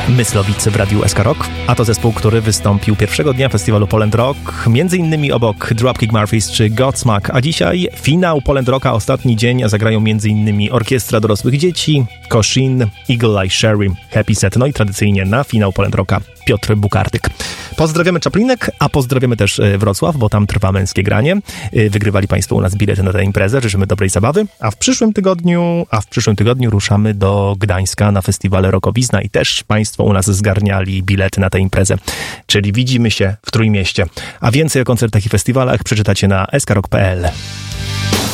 Myslowic w Radiu SK Rock, a to zespół, który wystąpił pierwszego dnia festiwalu Poland Rock, między innymi obok Dropkick Murphys czy Godsmack, a dzisiaj finał Poland Rocka, ostatni dzień, a zagrają między innymi Orkiestra Dorosłych Dzieci, Koszin, Eagle Eye Sherry, Happy Set, no i tradycyjnie na finał Poland Rocka Piotr Bukartyk. Pozdrawiamy Czaplinek, a pozdrawiamy też Wrocław, bo tam trwa męskie granie. Wygrywali Państwo u nas bilety na tę imprezę, życzymy dobrej zabawy, a w przyszłym tygodniu ruszamy do Gdańska na festiwale Rockowizna i też Państwo u nas zgarniali bilety na tę imprezę, czyli widzimy się w Trójmieście. A więcej o koncertach i festiwalach przeczytacie na skrok.pl.